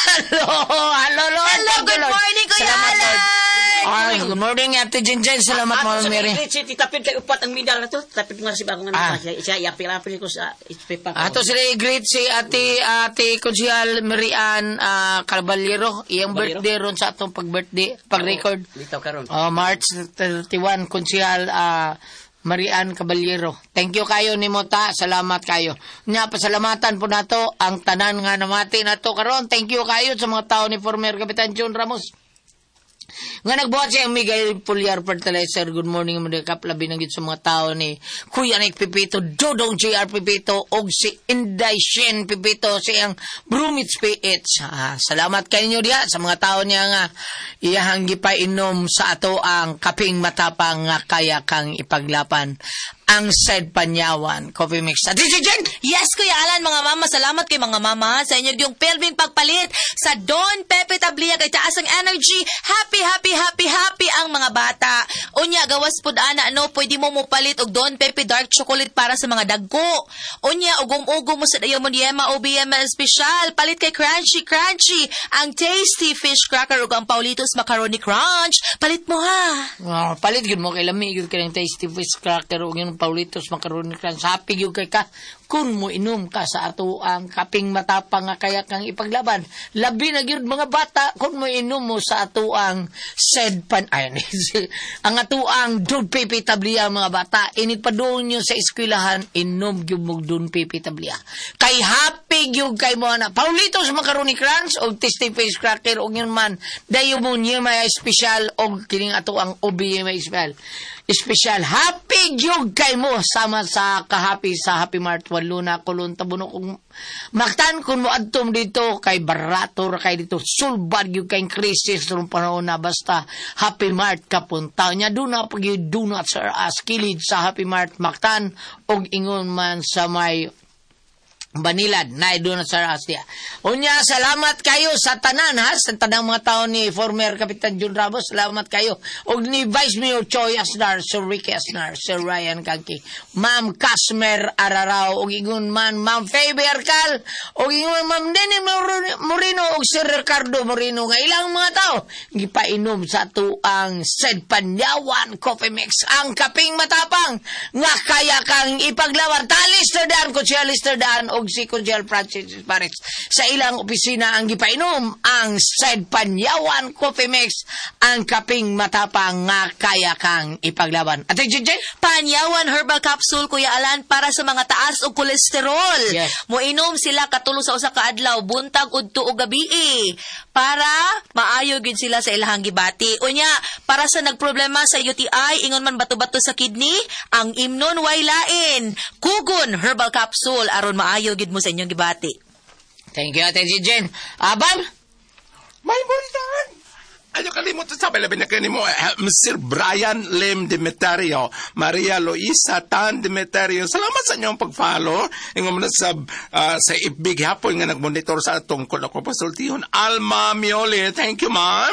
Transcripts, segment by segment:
Hello, good morning, Kuya Alan. Ay, good morning, Ate Jinjen. Salamat, Mama Mary. Si Tapid kay upat ang medal na to. Tapid nga si bagong siya iapil-apil ko sa ispipa. Ato sila i-greet si Ate Konsyal Marian Caballero. Iyang birthday ron sa atong pag-record. Dito karon. March 31, Konsyal Marian Caballero. Thank you kayo ni Mota. Salamat kayo. Nya pasalamatan po nato ang tanan nga namati nato karon. Thank you kayo sa mga tao ni former Kapitan John Ramos. Nga nagbuhat siya ang Miguel Pulyar Fertilizer. Good morning mga kaplabi na sa mga tao ni Kuya Nick Pipito, Dodong JR Pipito, o si Inday Shen Pipito, siyang Brumits PH. Salamat kayo diya sa mga tao niya nga iyahang gipainom sa ato ang kaping matapang nga kaya kang ipaglapan. Ang Said Panyawan Coffee Mix. Jen? Yes, Kuya Alan, mga mama. Salamat kay mga mama sa inyo yung pelving pagpalit sa Don Pepe Tablia kay taas ang energy. Happy ang mga bata. Unya, gawas po ana, pwede mo palit og Don Pepe Dark Chocolate para sa mga dagko. Unya, ugom-ugom mo sa Diamond Yema o BML Special. Palit kay Crunchy ang Tasty Fish Cracker ug ang Paulitos Macaroni Crunch. Palit mo ha. Palit yun mo kay Lami, yun kay Tasty Fish Cracker ug yung Paulitos Macaroni Crunch. Happy yun kay ka kung mo inom ka sa ato ang kaping matapang nga kaya kang ipaglaban. Labi na gyud mga bata kung mo inom mo sa ato ang ang ato ang Don Pepe Tablia mga bata. Inipadong nyo sa eskwelahan, inom gyud mo Don Pepe Tablia. Kay happy gyud kay mo na Paulitos Macaroni Crunch o Tasty Fish Cracker o yun man dayo mo niya may special o kining ato ang OBM special. Happy gyud kay mo sama sa kahappy sa Happy Mart Luna kulon tabuno kung maktan kun mo adtom dito kay barato ra kay dito sulbad gyud kay krisis ron panahon na basta Happy Mart kapunta nya duna pag gyud do not sir kilid sa Happy Mart maktan og ingon man sa may Banilad, na doon sa Rastia. Unya, salamat kayo sa tanan, ha? Sa tanang mga tao ni former Kapitan John Ramos, salamat kayo. O ni Vice Mayor Choi Asnar, Sir Ricky Asnar, Sir Ryan Kaki, Ma'am Kasmer Ararao, o ingon man, Ma'am Faber Cal, o ingon Ma'am Nene Moreno, o Sir Ricardo Moreno, nga ilang mga tao, gipainom sa tuang Said Panyawan Coffee Mix, ang kaping matapang, nga kaya kang ipaglawan. Lister daan, Kutsya Lister daan, o si Conjel Francis Parex sa ilang opisina ang gipainom ang Said Panyawan Coffee Mix, ang kaping matapang nga kaya kang ipaglaban. At Jen? Panyawan Herbal Capsule, Kuya Alan, para sa mga taas o kolesterol. Yes. Moinom sila katulo sa usa ka adlaw, buntag udto o gabi para maayo gid sila sa ilahang gibati. Unya, para sa nagproblema sa UTI, ingon man bato-bato sa kidney, ang Imnon way lain. Kugon Herbal Capsule aron maayo gid mo sa inyong gibati. Thank you, Ate Jen. Abang? May bundan! Ayaw kalimutan sa labi na kanimo, Mr. Brian Lim Demeterio, Maria Luisa Tan Demeterio. Salamat sa inyong pag-follow. Ingom na sa ibig hapon nga nag-monitor sa tungkol ako pasultihon. Alma Mioli, thank you, ma'am.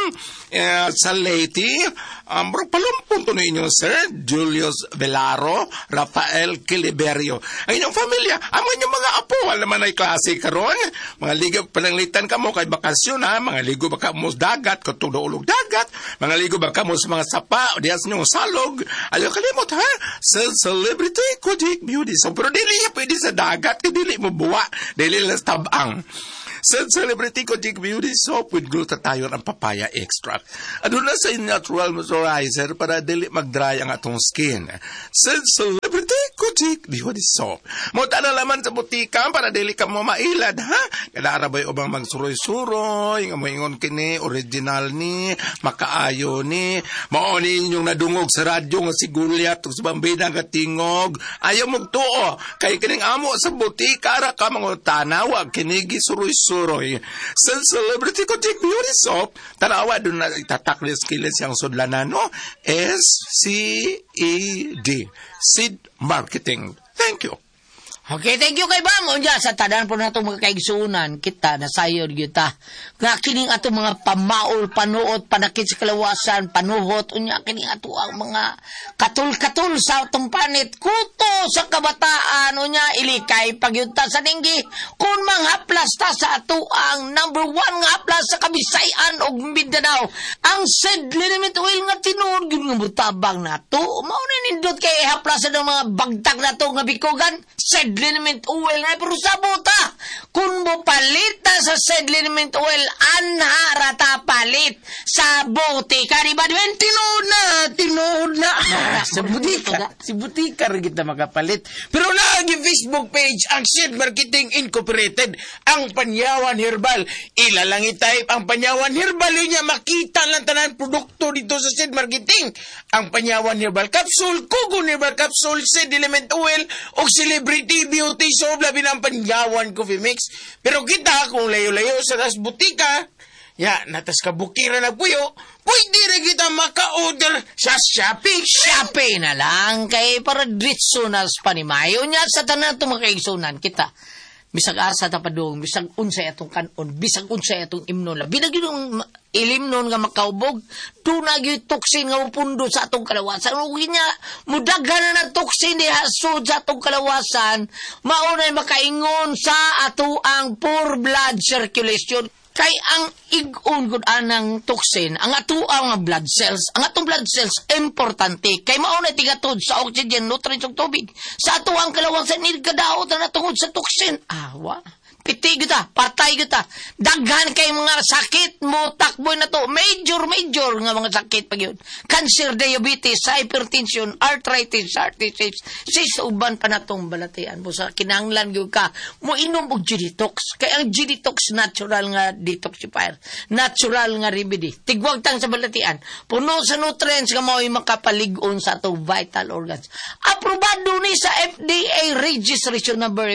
Sa Leyte, palumpun to na inyong sir, Julius Velaro, Rafael Quiliberio. Ang inyong familia, ang inyong mga apo, alam naman ay klase karon. Mga ligaw pananglitan ka mo kay bakasyon, ha? Mga ligaw baka mo dagat, katudo dagat, mga ligo ba kamo sa mga sapa o diyan sa inyong salog, ayaw kalimot ha, sa celebrity Kojic Beauty. So, pero dili pwede sa dagat, dili mo buwa, dili lang tabang. Sa Celebrity Kojic Beauty Soap with glutathione ang papaya extract. Aduna sa natural moisturizer para dili mag-dry ang atong skin. Sa Celebrity Kojic Beauty Soap. Muta na laman sa butika para dili ka mo mailad, ha? Kada arabay ubang magsuroy-suroy, nga moingon kini, original ni, makaayo ni, maoni yung nadungog sa radyo nga si Gulyat, sa bambina nga tingog. Ayaw magtuo, kay kining amo sa butika, ara ka mga tanaw, kinigi suroy-suroy. Sa Celebrity Kojic Beauty Soap, tanawa doon na itataklis kilis yung sudlanan, no? SCED, Seed Marketing. Thank you. Okay, thank you kay Bam. Unya, sa tanan po na itong mga kaigsunan, kita, nasayod kita. Nga kining ato mga pamaol, panuot, panakit sa kalawasan, panuhot, unya, kining ato ang mga katul-katul sa atong panit, kuto sa kabataan, unya, ilikay, pagyunta sa dinggi, kung manghaplas ta sa ato ang number 1 nga haplas sa Kabisayan o Mindanao, ang said liniment oil nga tinuod, yun nga butabang na to, mauna nindot kay haplas ng mga bagtag na to nga bikogan, said liniment oil na pero sabota kung mo palita sa said liniment oil anharata palit sa butika di ba tinuod na si butika rin kita makapalit pero naagi Facebook page ang Seed Marketing Incorporated ang Panyawan Herbal ilalang i-type ang Panyawan Herbal yun niya makita lang tanan produkto dito sa Seed Marketing ang Panyawan Herbal Capsule Kugon Herbal Capsule Seed Element Oil o Celebrity Beauty Soap labi ng Panyawan Coffee Mix. Pero kita kung layo-layo sa tas butika, natas kabukira na puyo, pwede rin kita maka-order sa Shopee. Shopee na lang kay para dritso na sa panimayo niya sa tanan itong mga kaigsunan kita. Bisag arsa tapadong, bisag unsay atong kanon, bisag unsay atong imnon. Binag yung ilimnon nga makaubog, tunag yung toksin nga upundo sa atong kalawasan. Uwi niya, mudaga na ng toksin di hasod sa atong kalawasan, maunay makaingon sa ato ang poor blood circulation. Kay ang igon gud anang toksin, ang ato ang blood cells, ang atong blood cells importante kay mao na tigatod sa oxygen nutrients ug tubig. Sa ato ang kalawasan ni kadaot na tungod sa toksin. Piti kita, patay kita. Daghan kay mga sakit mo takbo na to. Major nga mga sakit pag yun. Cancer, diabetes, hypertension, arthritis, sis uban pa na tong balatian mo sa kinanglan gyud ka. Mo inom og G-Detox. Kay ang G-Detox natural nga detoxifier. Natural nga remedy. Tigwag tang sa balatian. Puno sa nutrients nga mao'y makapalig-on sa atong vital organs. Aprobado ni sa FDA registration number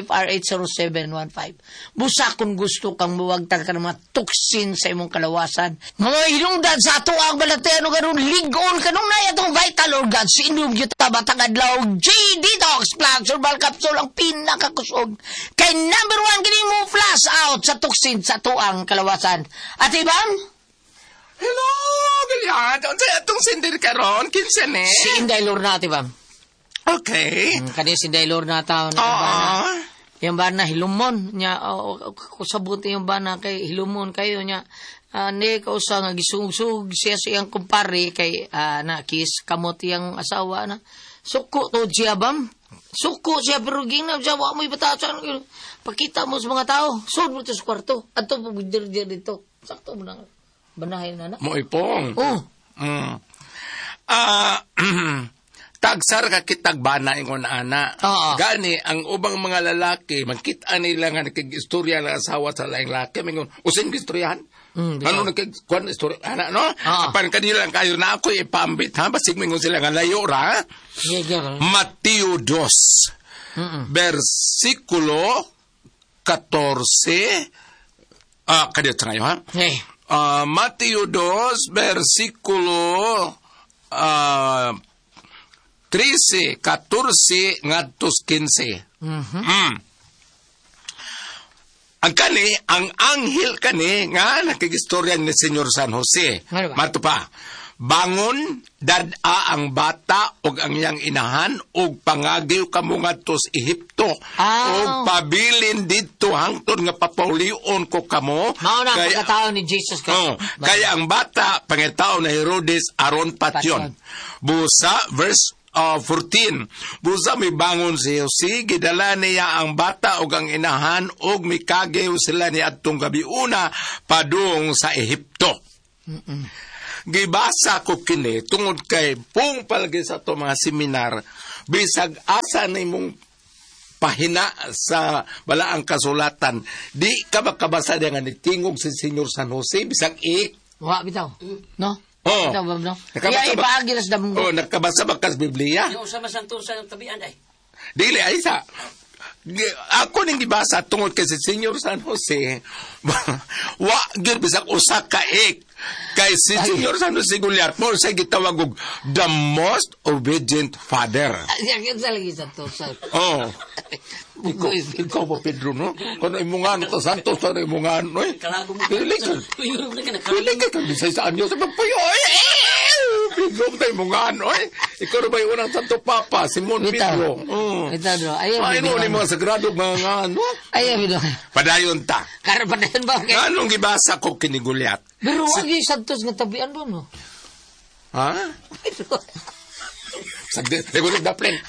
FR80715. Busa kung gusto kang muwagtag ka ng mga toksin sa imong kalawasan. Mga hinungdan sa ato ang balatian o ganun, ligon ka nung na itong vital organs. Inom yun tabatang adlaw, G-Detox Plus Herbal Capsule ang pinakakusog. Kay number 1 kining mo flash out sa toksin sa ato ang kalawasan. At ibang? Hello, Gillian. Itong sindir karon, kinsan eh. Si Inday Lorna, ibang? Okay. Kani si Inday Lorna taon. Yung bana hilumon niya kusabot yung bana kay hilumon kayo niya ni kausa nga gisungsug siya sa iyang kumpare kay nakis kamot yang asawa na suko to siya bam suko siya pero gingna siya wa mo ibatasan pakita mo sa mga tao sud mo to sa kwarto adto pagdir dito sakto mo nang banahin na mo ipong tagsar ka kitag bana ingon ana. Gani ang ubang mga lalaki magkita nila nga nakig-istorya ng asawa sa laing laki mingon usin istoryahan. Ano nakig-kuan istorya ana no? Apan kanila lang kayo na ako ipambit ha basig mingon sila nga layo ra. Mateo 2 versikulo 14 kadiyot ngayon ha. Mateo 2 versikulo 13, 14, ngadtos 15. Ang kani, ang anghel kani, nga nakigistorya ni Senyor San Jose. Mato pa, bangon, dada ang bata, og ang iyang inahan, og pangagiw kamo ngadtos Ehipto. Og pabilin dito, hangtod nga papaulion ko kamo. Mauna ang pagkatao ni Jesus Christ. Kaya ang bata, pangitao na Herodes, aron patyon. Busa, verse 14. Busa may bangon si Jose, gidala niya ang bata o ang inahan o mikagew sila ni atong gabiuna padung sa Ehipto. Gibasa ko kini tungod kay pung palagi sa to mga seminar bisag asa ni mong pahina sa balaang kasulatan di ka makabasa nga ni tingog si Senyor San Jose bisag wa bitaw no. Nakabasa ba kas Biblia? Yung sa masanto sa tabian ay. Dili ay sa. Ako ning gibasa tungod kay si Senyor San Jose. Wa gyud bisag usa ka Kay si Senyor San Jose Goliath, mo siya gitawag og the most obedient father. Yan sa lagi sa to. Oh. Ikaw ba, Pedro, no? Kung imungan ito, Santos, kung imungan, no? Kalago mo. Pili ka. Pili ka, bisay sa anyo. Sabi pa yun, Pedro, tayo imungan, no? Ikaw na ba yung unang Santo Papa, Simon Pedro? Ito, bro. Ayaw, Ay, no, ni mga sagrado, mga ano? Ayaw, bro. Padayon ta. Karapatan ba? Anong gibasa ko kinigulyat? Pero wag yung Santos nga tabian mo, no? Ha? Sagdi, nagulit na plan.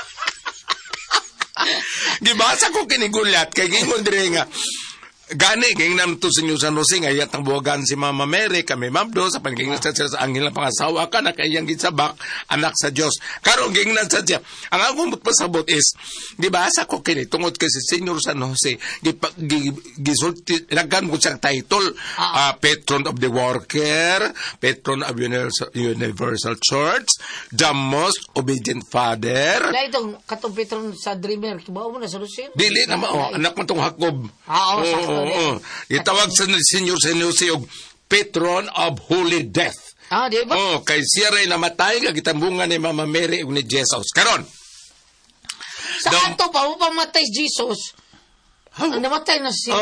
Gibasa ko kinigulyat kay gingon dire nga gani gingnan to sa New San Jose nga yatang buwagan si Mama Mary kami mabdo sa pangingnan sa angel ng pangasawa ka na kayang gitsabak anak sa Dios karon gingnan sa siya ang akong pasabot is gibasa ko kini tungod kay si Senyor San Jose gisulti nagkan ko siyang title Patron of the Worker, Patron of Universal Church, the most obedient father. Na itong katong Petron sa Dreamer, kibaw mo na sa Lucien? Dili naman, anak mo itong Jacob. Oo. Itawag sa Senyor San Jose og Patron of Holy Death. Di ba? Kay siya rin namatay, kagitambungan ni Mama Mary ug ni Jesus. Karon. Sa ato pa, pamatay Jesus. Ang namatay na siya.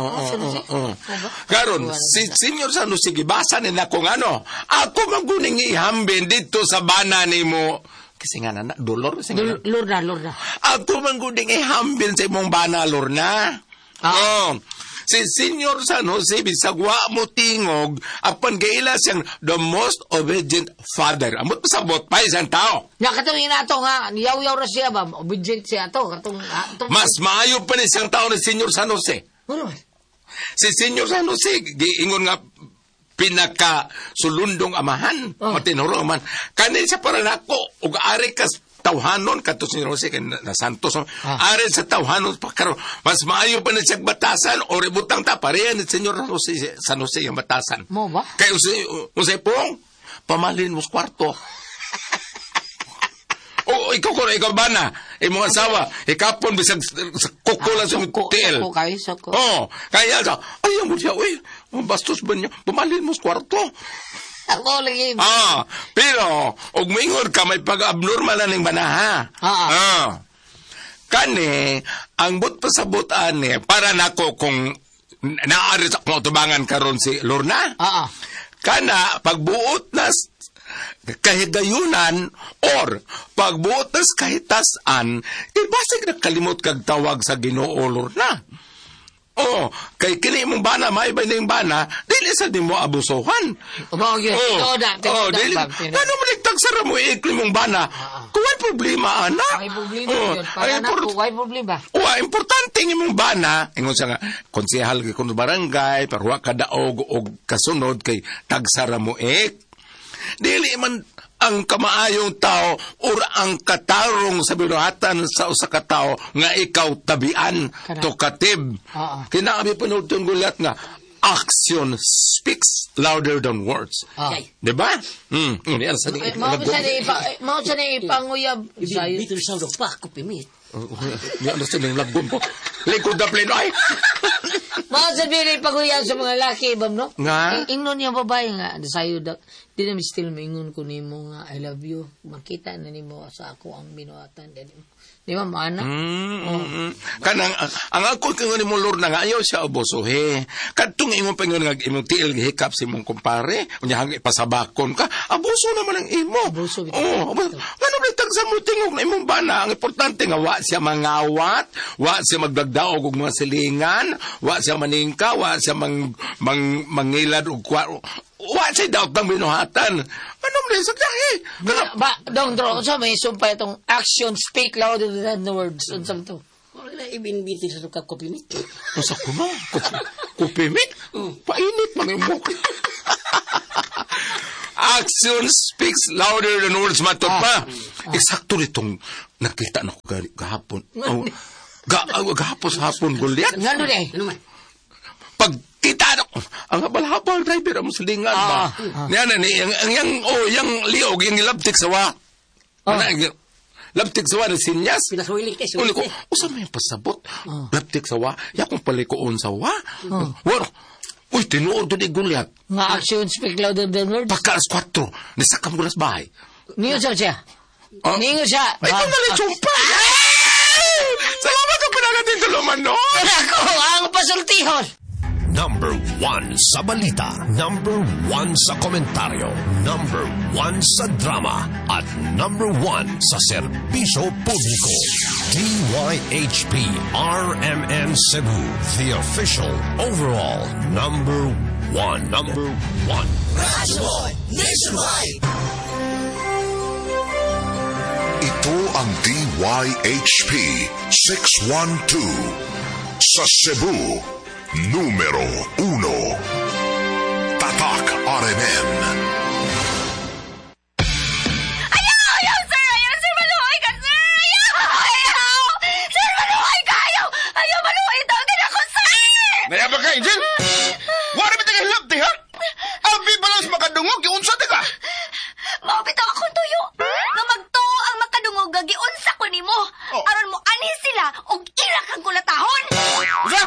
Karon, si Senyor San Jose, gibasa nila kung ano, ako maguning ihambin dito sa bana ni mo. Kasi nga na, dolor. Lorna. Ako maguning ihambin sa imong bana, Lorna. Si Senyor San Jose, bisagwa mo tingog, apan gaila siyang the most obedient father. Amot pasabot pa isang tao. Katong inato nga, yaw-yaw na siya ba? Obedient siya to. Mas maayo pa ni siyang tao ni Senyor San Jose. Ano? Si Senyor San Jose, giingon nga pinaka sulundong amahan, matinuro man. Kanin siya para nako, ug ari kas tawhanon kato si Jose kay na Santos are sa tawhanon pa karon mas maayo pa na siya batasan o ributang ta pareha ni Senyor Jose San Jose yung batasan mo ba kay Jose pong pamalin mo sa kwarto o ikaw ba na imong asawa ikapon bisag kukulan sa hotel kaya sa ayaw mo siya bastos ba niya pamalin mo sa kwarto. Ako lagi. Pero, og mingon ka, may pag-abnormal na ning banaha. Kani, ang but pasabot ani, para nako kung naari sa kung tubangan karon si Lorna. Kana, pagbuot na kahigayunan or pagbuot na kahitasan, basig na kalimot kag tawag sa Ginoo Lorna. Kay kini mong bana, may ba ning bana, dili sa di mo abusohan. Dili. Ano mo nagtagsara mo ikli mong bana? Kung may problema, anak. May problema yun. Para na kung may problema. Importante ng mong bana, ingon siya nga, konsehal kay kuno barangay, pero ka daog o kasunod kay tagsara mo dili man ang kamaayong tao or ang katarong sa binuhatan sa usa ka tao nga ikaw tabian to katib. Kinaabi pinultong gulat nga action speaks louder than words. Diba? Yan sa Mao sa ni ipanguyab sayo. Dito sa pa ko pimit. Yan sa ning lagom po. Likod na pleno ay. Mao sa ni ipanguyab sa mga laki bam no? Nga. Ingnon niya babae nga sayo di na still maingon ko nimo nga I love you. Makita na nimo sa ako ang binuhatan dinimo. Di ba maana? Kanang ang ako kung ni mo Lord na nga ayaw siya abusuhe. Kadtong imong pangon nga imong tiil gihikap si mong kumpare, unya hang ipasabakon ka, abuso naman ang imo. Abuso bitaw. Ano ba tagsa mo tingog na imong bana? Ang importante nga wa siya mangawat, wa siya magdagdaog og mga silingan, wa siya maningka, wa siya mangilad og wa siya daw tang binuhatan. Ano mo rin sa kahi? Dong, so may sumpay itong action speak louder than the words. Ano sa ito? Wala ibinbiti sa sukap ko pimit. Masa ko na? Kupimit? Painit man yung mukha. Action speaks louder than words, matot pa. Eksakto nitong nakita na ko gahapon. Gahapon sa hapon, Goliath. Ano na Ano man? Pagkita na ko, ang habal-habal driver ang muslingan ba? Yang liog, yung labtik sawa. Labtik sawa ng sinyas. Pinasuhiling kayo. Uli ko, usa may pasabot. Labtik sawa, yakong palikoon sawa. Uy, tinuod to di Goliath. Nga action speak louder than words. Pagka alas 4, nisakam ko nas bahay. Niyo siya. Oh. Niyo siya. Ay, kung nalitsumpa! Salamat ka pinagatin tuluman, no? Ako ang pasultihon. Number 1 sa balita, number 1 sa komentaryo, number 1 sa drama, at number 1 sa serbisyo publiko. DYHP RMN Cebu, the official overall number 1. Number 1. Radyo Nationwide. Ito ang DYHP 612 sa Cebu, numero 1. Tatak RMN. Ayaw, sir, maluhay ka, sir! Ayaw! Sir, maluhay ka! Ayaw, maluhay tawagin ako, sir! Nayaba ka, Angel? Wala ba tayo hilap, ha? Abi balas makadungog, iunsa ka? Maupitaw akong tuyo. Nga magtuo ang makadungog gagiunsa ko nimo. Oh. Aron mo ani sila og irak ang kulatahon. Usa?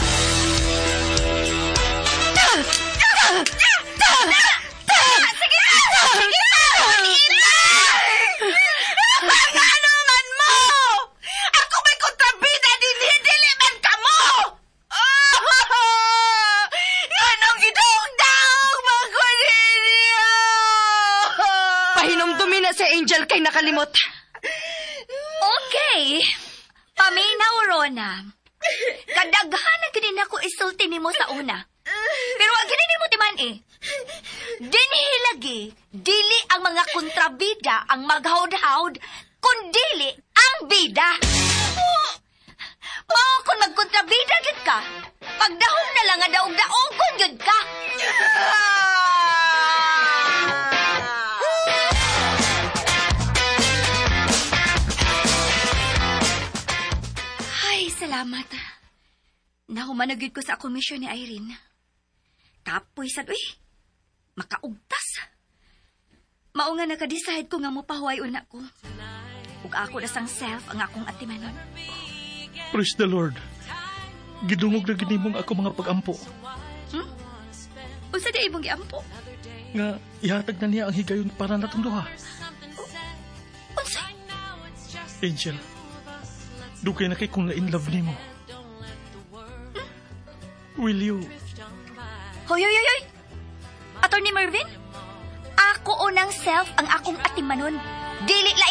Sige! Ano man mo? Ako may kontrabida dili man ka mo! Anong gidong-daong magkulinya? Pahinomdumi na si Angel kay nakalimot. Okay. Paminaw, Rona. Kadaghan ang ginin ako isulti nimo sa una. Pero ang ginin mo timan dinhilagi, dili ang mga kontrabida ang maghawd-hawd, kundili ang bida. Mao kung magkontrabida gid ka, pagdahom na lang nga daog-daog kung gid ka. Ay, salamat. Nahumanagid ko sa komisyon ni Irene. Kapoy sad, uy. Makaugtas. Mao nga nakadecide ko nga mopahuay una ko. Ug ako na sang self ang akong atimanon. Praise the Lord. Gidungog na ginimong ako mga pagampo. Unsa di imong giampo? Nga ihatag na niya ang higayon para natong duha. Unsa? Angel, dugay na kay kung na-in love nimo. Will you? Hoy! Attorney Mervin? Ako unang self ang akong atimanon. Dili